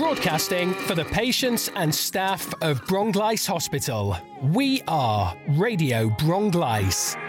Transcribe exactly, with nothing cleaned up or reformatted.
Broadcasting for the patients and staff of Bronglice Hospital. We are Radio Bronglice.